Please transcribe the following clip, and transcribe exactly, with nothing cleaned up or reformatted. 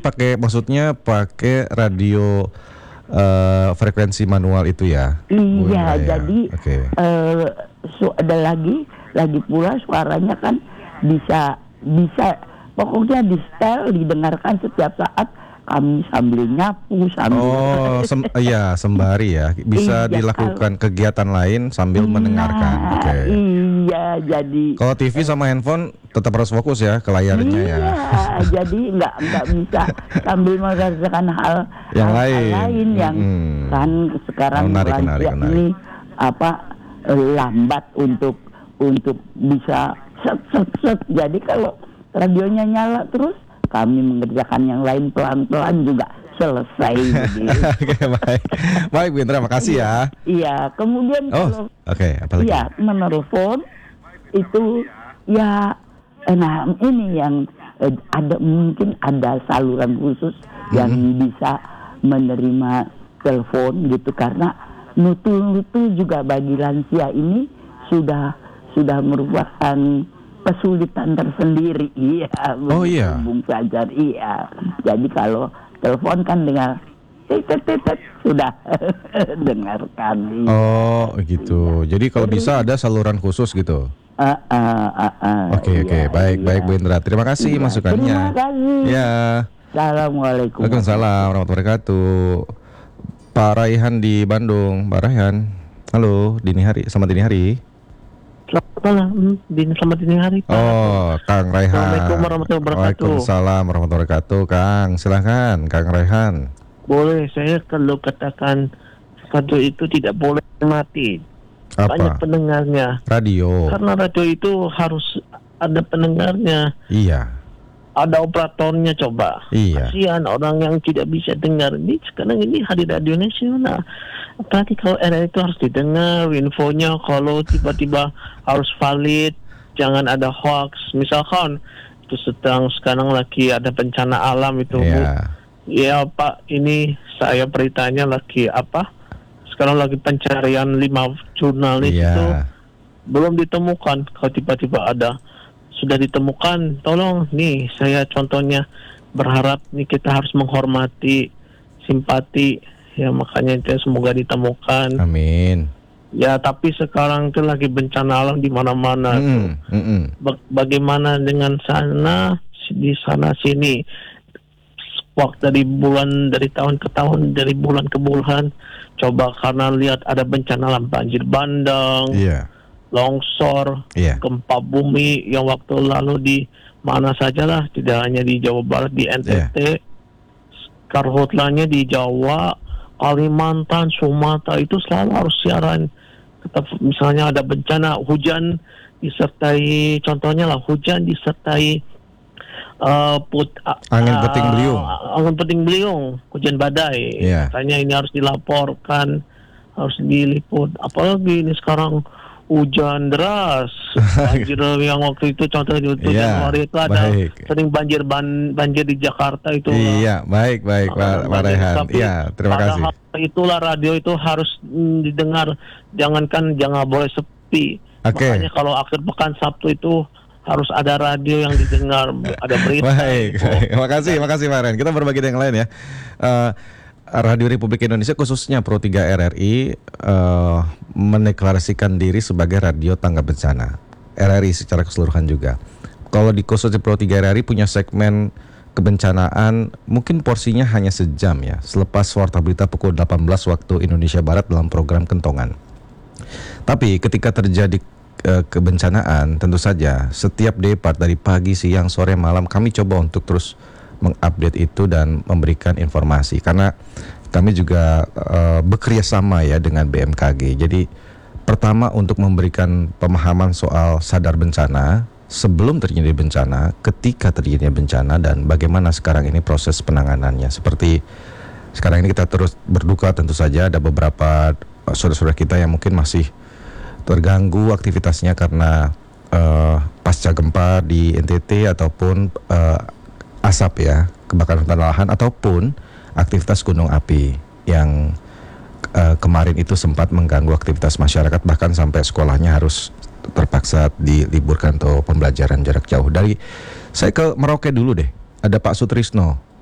pakai, maksudnya pakai radio uh, frekuensi manual itu ya? Iya, jadi okay. uh, so, ada lagi, lagi pula suaranya kan bisa bisa pokoknya di setel, didengarkan setiap saat. Kami sambil nyapu, sambil oh, sem- iya sembari ya, bisa iya, dilakukan kalau... kegiatan lain sambil nah, mendengarkan. Oke. Okay. Iya, jadi. Kalau T V sama handphone tetap harus fokus ya ke layarnya iya, ya. Iya, jadi nggak nggak bisa sambil mengerjakan hal yang hal, lain, hal lain yang hmm. kan sekarang oh, menarik, menarik, menarik. ini apa lambat untuk untuk bisa set set set. Jadi kalau radionya nyala terus, kami mengerjakan yang lain pelan-pelan juga selesai. Oke, baik. Baik Bu Indra, makasih ya. Iya, kemudian oh, kalau okay, apalagi? Iya, menelpon itu ya nah ini yang eh, ada mungkin ada saluran khusus mm-hmm. yang bisa menerima telepon gitu, karena nutul-nutul juga bagi lansia ini sudah sudah merupakan kesulitan tersendiri. Iya, oh iya, Bung Fajar, iya. Jadi kalau telepon kan dengar titit titit sudah dengarkan. Iya. Oh gitu. Iya. Jadi kalau bisa ada saluran khusus gitu. Uh, uh, uh, uh, oke okay, oke okay. Baik iya. baik Bu Indra. Terima kasih iya. masukannya. Terima kasih. Ya. Assalamualaikum. Waalaikumsalam warahmatullahi wabarakatuh. Pak Raihan di Bandung. Pak Raihan. Halo, dini hari. Selamat dini hari. Selamat malam, dini selamat dini hari. Pak. Oh, Kang Raihan. Assalamualaikum warahmatullahi wabarakatuh. Waalaikumsalam warahmatullahi wabarakatuh. Kang, silahkan, Kang Raihan. Boleh, saya kalau katakan radio itu tidak boleh mati. Apa? Banyak pendengarnya. Radio. Karena radio itu harus ada pendengarnya. Iya. Ada operatornya coba. Iya. Kasihan orang yang tidak bisa dengar. Ini sekarang ini hari radio nasional. Apalagi kalau R R itu harus didengar infonya, kalau tiba-tiba harus valid, jangan ada hoax. Misalkan itu sedang sekarang lagi ada bencana alam itu, yeah. Bu. Ya Pak, ini saya beritanya lagi apa? Sekarang lagi pencarian lima jurnalis yeah. itu belum ditemukan. Kalau tiba-tiba ada sudah ditemukan, tolong nih saya contohnya berharap nih kita harus menghormati, simpati. Ya makanya itu semoga ditemukan. Amin. Ya tapi sekarang itu lagi bencana alam di mana-mana. Mm, mm, mm. Ba- bagaimana dengan sana, di sana sini? Waktu dari bulan dari tahun ke tahun, dari bulan ke bulan, coba karena lihat ada bencana alam, banjir bandang, yeah. longsor, yeah. gempa bumi yang waktu lalu di mana sajalah, tidak hanya di Jawa Barat, di N T T, yeah. karhutlanya di Jawa, Kalimantan, Sumatera itu selalu harus siaran. Tetap misalnya ada bencana hujan disertai, contohnya lah hujan disertai uh, put, uh, angin puting beliung, uh, angin puting beliung, hujan badai. Yeah. Katanya ini harus dilaporkan, harus diliput. Apalagi ini sekarang hujan deras, banjir yang waktu itu contohnya di yeah, Januari itu ada baik. sering banjir ban, banjir di Jakarta itu. Iya, baik baik Pak uh, Rehan. Iya, terima kasih. Itulah radio itu harus mm, didengar, jangankan jangan boleh sepi. Okay. Makanya kalau akhir pekan Sabtu itu harus ada radio yang didengar, ada berita. Baik, baik. Makasih, makasih Pak Rehan. Kita berbagi dengan yang lain ya. Uh, Radio Republik Indonesia khususnya Pro tiga R R I uh, mendeklarasikan diri sebagai radio tanggap bencana. R R I secara keseluruhan juga. Kalau di khususnya Pro tiga R R I punya segmen kebencanaan, mungkin porsinya hanya sejam ya. Selepas warta berita pukul delapan belas waktu Indonesia Barat dalam program Kentongan. Tapi ketika terjadi uh, kebencanaan, tentu saja setiap depart dari pagi, siang, sore, malam kami coba untuk terus mengupdate itu dan memberikan informasi, karena kami juga uh, bekerja sama ya dengan B M K G. Jadi pertama untuk memberikan pemahaman soal sadar bencana sebelum terjadi bencana, ketika terjadi bencana, dan bagaimana sekarang ini proses penanganannya. Seperti sekarang ini kita terus berduka, tentu saja ada beberapa saudara-saudara kita yang mungkin masih terganggu aktivitasnya karena uh, pasca gempa di N T T ataupun uh, asap ya, kebakaran hutan lahan ataupun aktivitas gunung api yang uh, kemarin itu sempat mengganggu aktivitas masyarakat, bahkan sampai sekolahnya harus terpaksa diliburkan atau pembelajaran jarak jauh. Dari saya ke Merauke dulu deh. Ada Pak Sutrisno